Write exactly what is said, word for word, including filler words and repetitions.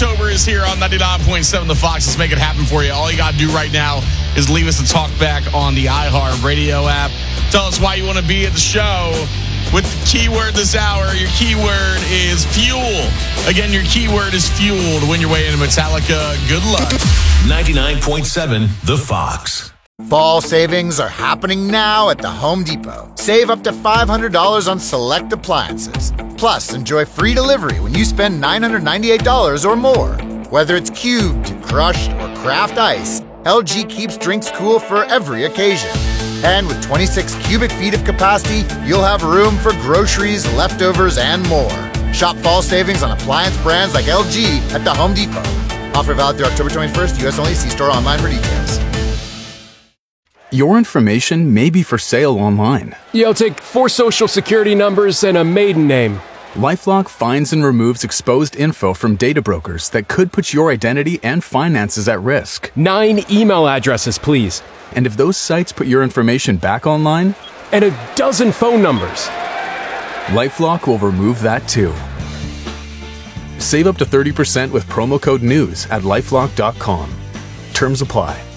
October is here on ninety-nine point seven The Fox. Let's make it happen for you. All you got to do right now is leave us a talk back on the iHeart Radio app. Tell us why you want to be at the show with the keyword this hour. Your keyword is fuel. Again, your keyword is fueled. Win your way into Metallica. Good luck. ninety-nine point seven The Fox. Fall savings are happening now at the Home Depot. Save up to five hundred dollars on select appliances. Plus, enjoy free delivery when you spend nine hundred ninety-eight dollars or more. Whether it's cubed, crushed, or craft ice, L G keeps drinks cool for every occasion. And with twenty-six cubic feet of capacity, you'll have room for groceries, leftovers, and more. Shop fall savings on appliance brands like L G at the Home Depot. Offer valid through October twenty-first, U S only. See store online for details. Your information may be for sale online. Yo, take four social security numbers and a maiden name. LifeLock finds and removes exposed info from data brokers that could put your identity and finances at risk. Nine email addresses, please. And if those sites put your information back online? And a dozen phone numbers. LifeLock will remove that too. Save up to thirty percent with promo code NEWS at lifelock dot com. Terms apply.